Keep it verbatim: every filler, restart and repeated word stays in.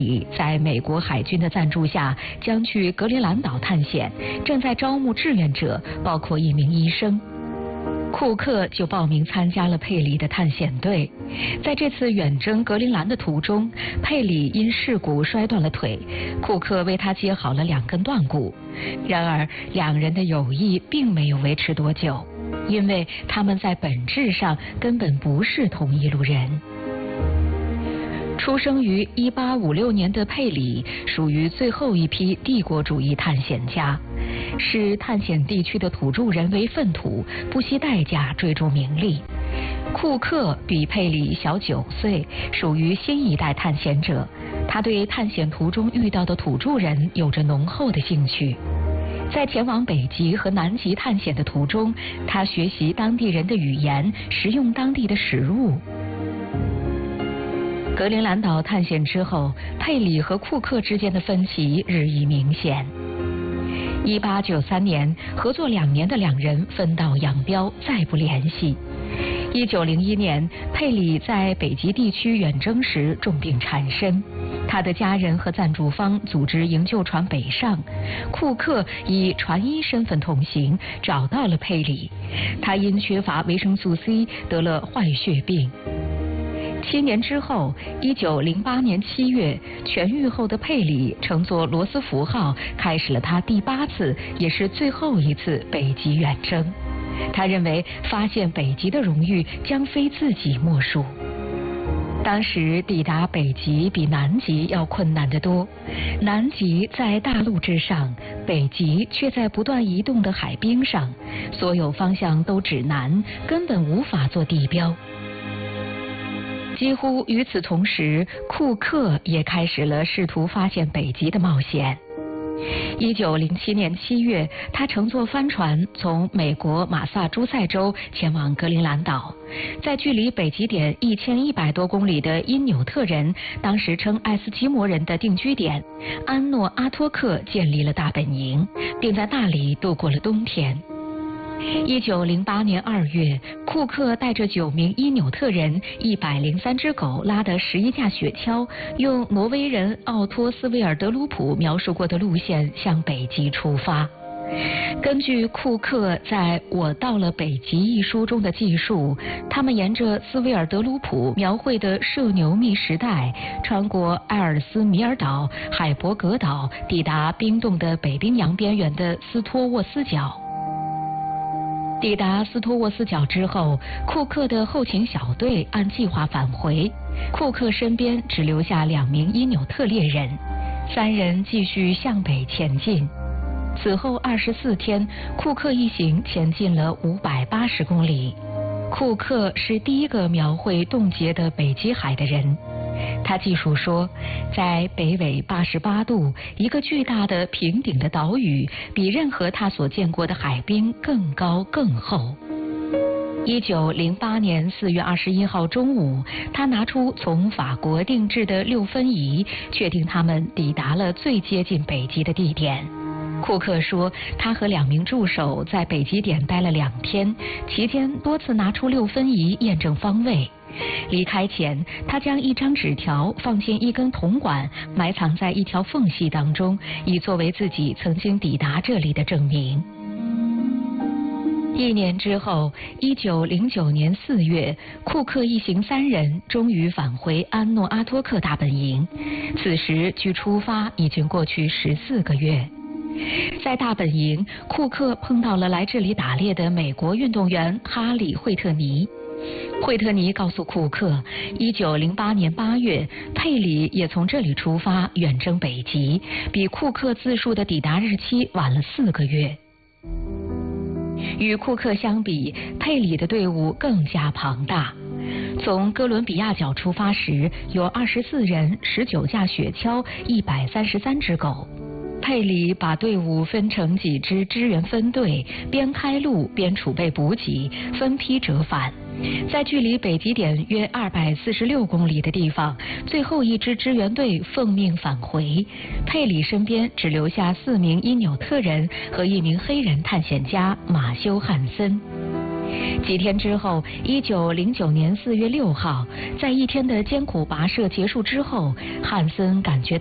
在美国海军的赞助下，将去格陵兰岛探险，正在招募志愿者，包括一名医生。库克就报名参加了佩里的探险队。在这次远征格陵兰的途中，佩里因事故摔断了腿，库克为他接好了两根断骨。然而，两人的友谊并没有维持多久，因为他们在本质上根本不是同一路人。出生于一八五六年的佩里属于最后一批帝国主义探险家，视探险地区的土著人为粪土，不惜代价追逐名利。库克比佩里小九岁，属于新一代探险者，他对探险途中遇到的土著人有着浓厚的兴趣。在前往北极和南极探险的途中，他学习当地人的语言，食用当地的食物。格陵兰岛探险之后，佩里和库克之间的分歧日益明显。一八九三年，合作两年的两人分道扬镳，再不联系。一九零一年，佩里在北极地区远征时重病缠身，他的家人和赞助方组织营救船北上，库克以船医身份同行，找到了佩里。他因缺乏维生素 C 得了坏血病。七年之后，一九零八年七月，痊愈后的佩里乘坐罗斯福号，开始了他第八次也是最后一次北极远征。他认为发现北极的荣誉将非自己莫属。当时抵达北极比南极要困难得多，南极在大陆之上，北极却在不断移动的海冰上，所有方向都指南，根本无法做地标。几乎与此同时，库克也开始了试图发现北极的冒险。一九零七年七月，他乘坐帆船从美国马萨诸塞州前往格陵兰岛，在距离北极点一千一百多公里的因纽特人，当时称爱斯基摩人的定居点安诺阿托克建立了大本营，并在那里度过了冬天。一九零八年二月，库克带着九名因纽特人、一百零三只狗拉的十一架雪橇，用挪威人奥托斯维尔德鲁普描述过的路线向北极出发。根据库克在《我到了北极》一书中的记述，他们沿着斯维尔德鲁普描绘的涉牛密时带，穿过埃尔斯米尔岛、海伯格岛，抵达冰冻的北冰洋边缘的斯托沃斯角。抵达斯托沃斯角之后，库克的后勤小队按计划返回，库克身边只留下两名因纽特猎人，三人继续向北前进。此后二十四天，库克一行前进了五百八十公里。库克是第一个描绘冻结的北极海的人。他记述说，在北纬八十八度，一个巨大的平顶的岛屿，比任何他所见过的海冰更高更厚。一九零八年四月二十一号中午，他拿出从法国定制的六分仪，确定他们抵达了最接近北极的地点。库克说，他和两名助手在北极点待了两天，期间多次拿出六分仪验证方位。离开前，他将一张纸条放进一根铜管，埋藏在一条缝隙当中，以作为自己曾经抵达这里的证明。一年之后，一九零九年四月，库克一行三人终于返回安诺阿托克大本营。此时距出发已经过去十四个月。在大本营，库克碰到了来这里打猎的美国运动员哈里·惠特尼。惠特尼告诉库克，一九零八年八月，佩里也从这里出发远征北极，比库克自述的抵达日期晚了四个月。与库克相比，佩里的队伍更加庞大。从哥伦比亚角出发时，有二十四人、十九架雪橇、一百三十三只狗。佩里把队伍分成几支支援分队，边开路边储备补给，分批折返。在距离北极点约二百四十六公里的地方，最后一支支援队奉命返回。佩里身边只留下四名因纽特人和一名黑人探险家马修汉森。 几天之后，一九零九年四月六号，在一天的艰苦跋涉结束之后，汉森感觉